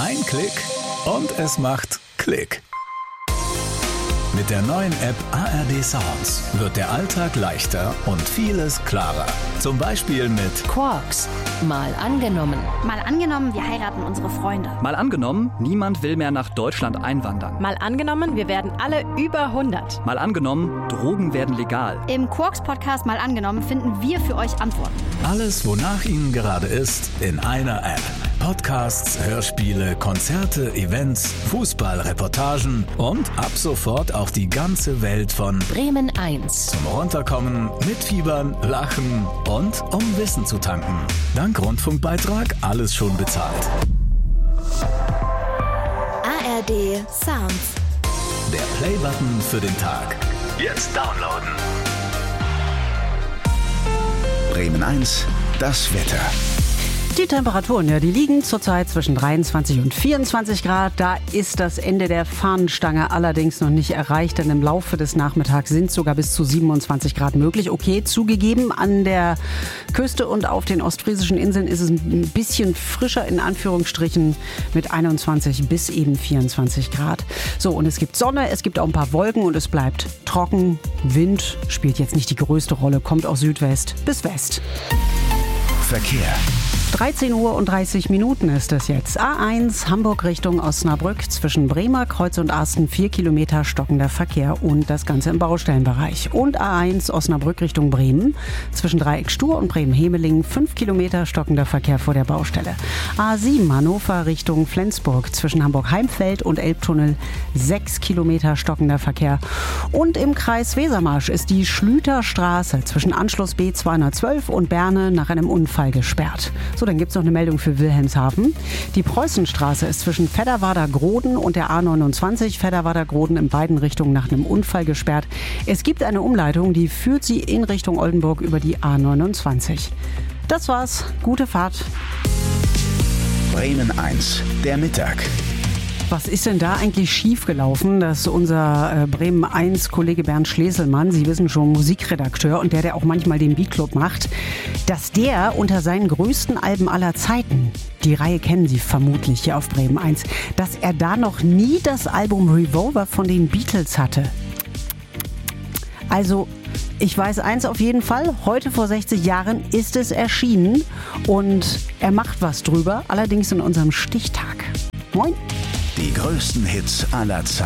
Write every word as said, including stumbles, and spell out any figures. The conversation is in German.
Ein Klick und es macht Klick. Mit der neuen App A R D Sounds wird der Alltag leichter und vieles klarer. Zum Beispiel mit Quarks. Mal angenommen. Mal angenommen, wir heiraten unsere Freunde. Mal angenommen, niemand will mehr nach Deutschland einwandern. Mal angenommen, wir werden alle über hundert. Mal angenommen, Drogen werden legal. Im Quarks-Podcast Mal angenommen finden wir für euch Antworten. Alles, wonach Ihnen gerade ist, in einer App. Podcasts, Hörspiele, Konzerte, Events, Fußballreportagen und ab sofort auch die ganze Welt von Bremen eins. Zum Runterkommen, mitfiebern, lachen und um Wissen zu tanken. Dank Rundfunkbeitrag alles schon bezahlt. A R D Sounds. Der Playbutton für den Tag. Jetzt downloaden. Bremen eins, das Wetter. Die Temperaturen, ja, die liegen zurzeit zwischen dreiundzwanzig und vierundzwanzig Grad. Da ist das Ende der Fahnenstange allerdings noch nicht erreicht, denn im Laufe des Nachmittags sind sogar bis zu siebenundzwanzig Grad möglich. Okay, zugegeben, an der Küste und auf den ostfriesischen Inseln ist es ein bisschen frischer, in Anführungsstrichen, mit einundzwanzig bis eben vierundzwanzig Grad. So, und es gibt Sonne, es gibt auch ein paar Wolken und es bleibt trocken. Wind spielt jetzt nicht die größte Rolle, kommt aus Südwest bis West. Verkehr. dreizehn Uhr und dreißig Minuten ist es jetzt. A eins Hamburg Richtung Osnabrück zwischen Bremer Kreuz und Arsten vier Kilometer stockender Verkehr und das Ganze im Baustellenbereich. Und A eins Osnabrück Richtung Bremen zwischen Dreieck Stur und Bremen-Hemeling fünf Kilometer stockender Verkehr vor der Baustelle. A sieben Hannover Richtung Flensburg zwischen Hamburg-Heimfeld und Elbtunnel sechs Kilometer stockender Verkehr. Und im Kreis Wesermarsch ist die Schlüterstraße zwischen Anschluss B zweihundertzwölf und Berne nach einem Unfall gesperrt. So, dann gibt es noch eine Meldung für Wilhelmshaven. Die Preußenstraße ist zwischen Fedderwader-Groden und der A neunundzwanzig Fedderwader-Groden in beiden Richtungen nach einem Unfall gesperrt. Es gibt eine Umleitung, die führt sie in Richtung Oldenburg über die A neunundzwanzig. Das war's. Gute Fahrt. Bremen eins, der Mittag. Was ist denn da eigentlich schiefgelaufen, dass unser äh, Bremen eins Kollege Bernd Schleselmann, Sie wissen schon, Musikredakteur und der, der auch manchmal den Beatclub macht, dass der unter seinen größten Alben aller Zeiten, die Reihe kennen Sie vermutlich hier auf Bremen eins, dass er da noch nie das Album Revolver von den Beatles hatte. Also, ich weiß eins auf jeden Fall, heute vor sechzig Jahren ist es erschienen und er macht was drüber, allerdings in unserem Stichtag. Moin! Die größten Hits aller Zeiten.